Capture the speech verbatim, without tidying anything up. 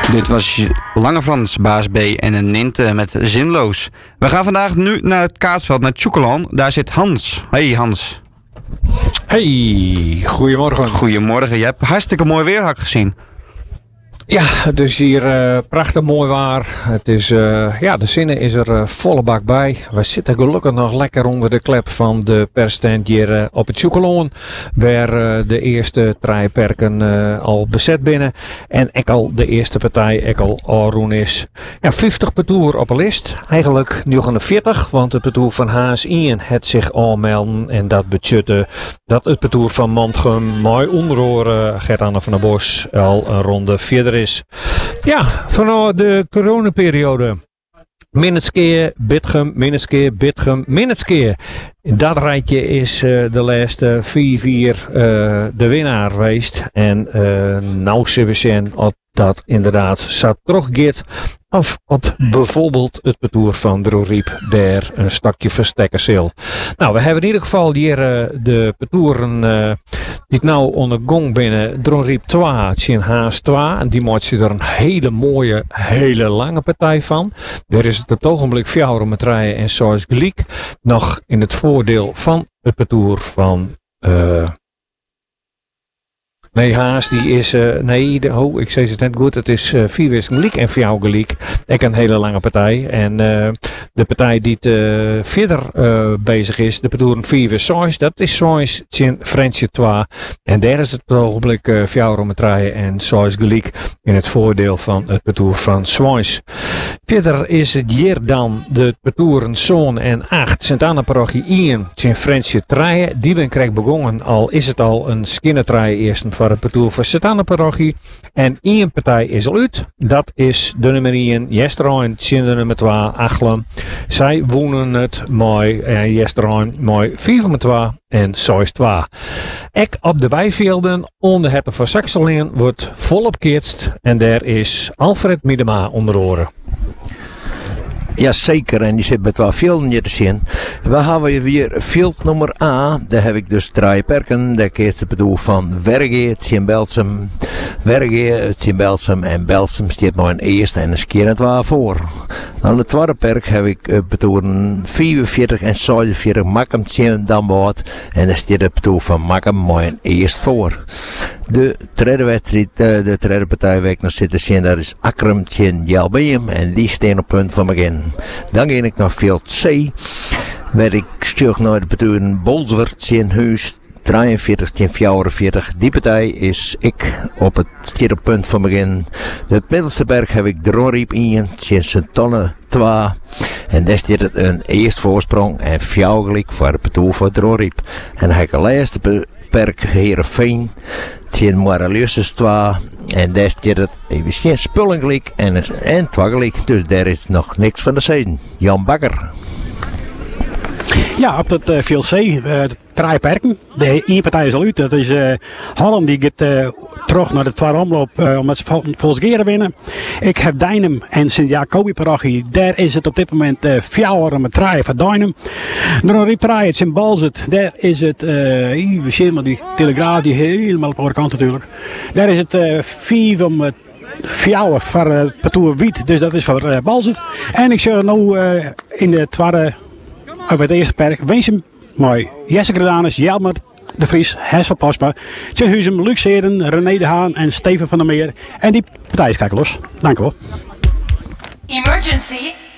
Dit was Lange Frans, Baas B en een Ninte met Zinloos. We gaan vandaag nu naar het kaatsveld, naar Tjoekelan. Daar zit Hans. Hey Hans. Hey, goedemorgen. Goedemorgen, je hebt hartstikke mooi weer, had ik gezien. Ja, het is hier uh, prachtig mooi waar. Het is, uh, ja, de zinnen is er uh, volle bak bij. We zitten gelukkig nog lekker onder de klep van de persstand hier uh, op het Tjoekeloon. Waar uh, de eerste treiperken uh, al bezet binnen. En ik al de eerste partij, ik al Aroen is. Ja, vijftig partour op een list. Eigenlijk negenenveertig, want het partour van H S I het zich aanmelden. En dat betutte dat het partour van Mantgem mooi onderhoren Gert-Anne van der Bos al een ronde verder is. Ja, vanaf de coronaperiode. Minuteskeer, Bitgem, minuteskeer, Bitgem, minuteskeer. Dat rijtje is uh, de laatste vier vier uh, de winnaar geweest. En uh, nou zullen we zien of dat inderdaad zat teruggeert. Of wat bijvoorbeeld het parcours van Droriep daar een stukje verstekken zal. Nou, we hebben in ieder geval hier uh, de parcoursen uh, die nou onder gong binnen. Droriep twee, Tjen Haas twee. En die maakt je er een hele mooie, hele lange partij van. Daar is het op het ogenblik vier met rijden en zoals gelijk nog in het voordeel van het parcours van... Uh, Nee, Haas, die is, uh, nee, de, oh, ik zei het net goed, het is uh, vier wisseling gelijk en voor jou gelijk. Ik een hele lange partij. En uh, de partij die het uh, verder uh, bezig is, de parcours vier wisseling, dat is zoals Tjen Fransje twee. En daar is het op het ogenblik uh, vier met rijden en zoals gelijk in het voordeel van het parcours van Swans. Verder is het hier dan de parcours Zoon en acht, Sint-Anna-parochie één, Tjen Fransje twee. Die ben krijg begonnen, al is het al een skinnetrij eerst voor het parcours van Sint-Anna-parochie. En één partij is al uit. Dat is de nummer één, Jesterijn, de nummer twee, Achlem. Zij wonen het mooi, en Jesterijn mooi vier met twee en zes twee. Ek op de bijvelden onder het van Saxelingen wordt volop keerst. En daar is Alfred Miedema onder oren. Jazeker, en die zit met wel veel in te zien. We hebben weer veld nummer A. Daar heb ik dus drie perken. Daar keert het bedoel van Werge, Tien Belsum. Werge, Tien Belsum en Belsum staat nog een eerste en een keer het waar voor. Dan de tweede perk heb ik het bedoel vierenveertig en zevenenveertig Makkem Tien dan boord. En daar staat het bedoel van Makkem mooi een eerst voor. De derde wedstrijd, de derde partij waar ik nog zit te zien, dat is Akram Tien Jelbeum. En die staan op punt van begin. Dan ging ik naar veld C. Werd ik terug naar de partij Bolsward in Huis. drieënveertig tegen vierenveertig. Die partij is ik op het vierde punt van begin. De middelste berg heb ik Droriep in. Tegen Sint-Tonne twee. En daar staat het een eerste voorsprong. En vier gelijk voor de partij van Droriep. En dan heb ik de laatste perk Heerenveen. Tegen Moralius twee. En daar staat het even geen spullen gelijk en, en twee gelijk. Dus daar is nog niks van de zijde. Jan Bakker. Ja, op het uh, veld C, uh, drie perken. De één partij is al uit. Dat is uh, Holland die gaat uh, terug naar de tweede omloop uh, omdat ze vol, volgens keren winnen. Ik heb Dijnem en Sint-Jacobi-parochie. Daar is het op dit moment uh, vier met drie van Dijnem. Dan riep drie het in Balzet. Daar is het, uh, we zien maar die telegraaf die helemaal op de andere kant natuurlijk. Daar is het uh, vier om het vier voor uh, parcours Wiet. Dus dat is voor uh, Balzet. En ik zie nu uh, in de tweede... Over het eerste perk, Winsum, mooi. Jesse Gredanus, Jelmer de Vries, Hessel Paspa, Tjen Huzem, Luc Seeren, René de Haan en Steven van der Meer. En die partij is kijk los. Dank u wel. Emergency.